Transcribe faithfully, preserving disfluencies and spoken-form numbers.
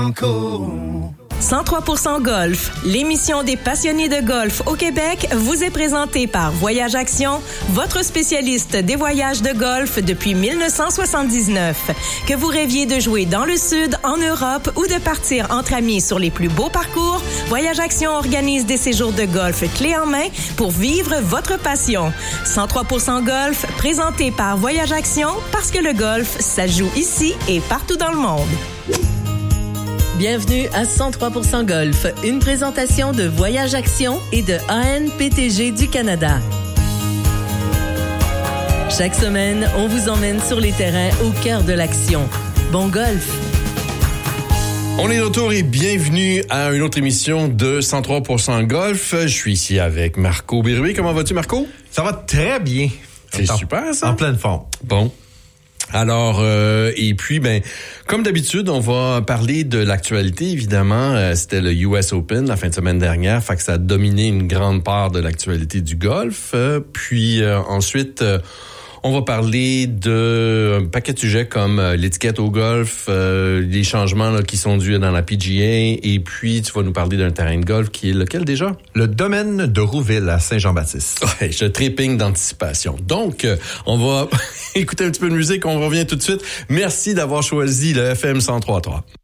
Banco. cent trois pour cent Golf, l'émission des passionnés de golf au Québec, vous est présentée par Voyage Action, votre spécialiste des voyages de golf depuis dix-neuf cent soixante-dix-neuf. Que vous rêviez de jouer dans le Sud, en Europe ou de partir entre amis sur les plus beaux parcours, Voyage Action organise des séjours de golf clés en main pour vivre votre passion. cent trois pour cent Golf, présenté par Voyage Action, parce que le golf, ça joue ici et partout dans le monde. Bienvenue à cent trois pour cent Golf, une présentation de Voyage Action et de A N P T G du Canada. Chaque semaine, on vous emmène sur les terrains au cœur de l'action. Bon golf! On est de retour et bienvenue à une autre émission de cent trois pour cent Golf. Je suis ici avec Marco Bérubé. Comment vas-tu, Marco? Ça va très bien. C'est en, super, ça? En pleine forme. Bon. Alors, euh, et puis, ben, comme d'habitude, on va parler de l'actualité, évidemment. Euh, c'était le U S Open la fin de semaine dernière, fait que ça a dominé une grande part de l'actualité du golf. Euh, puis euh, ensuite, euh, on va parler de un paquet de sujets comme euh, l'étiquette au golf, euh, les changements là, qui sont dus dans la P G A, et puis tu vas nous parler d'un terrain de golf qui est lequel déjà? Le domaine de Rouville à Saint-Jean-Baptiste. Ouais, je trépigne d'anticipation. Donc, euh, on va écouter un petit peu de musique, on revient tout de suite. Merci d'avoir choisi le F M cent trois point trois.